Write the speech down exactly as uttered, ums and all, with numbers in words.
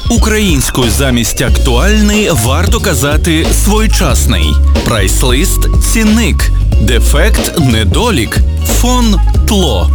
Українською замість актуальний варто казати своєчасний. Прайс-лист – цінник. Дефект – недолік. Фон – тло.